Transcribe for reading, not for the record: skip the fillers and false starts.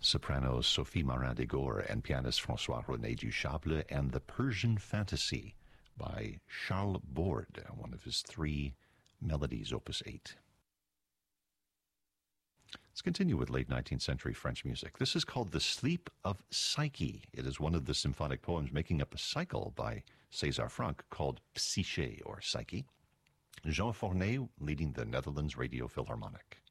Soprano Sophie Marin-Degor and pianist François-René Duchable, and The Persian Fantasy by Charles Borde, one of his 3 melodies, Opus 8. Let's continue with late 19th century French music. This is called The Sleep of Psyche. It is one of the symphonic poems making up a cycle by César Franck called Psyché, or Psyche. Jean Fornet leading the Netherlands Radio Philharmonic.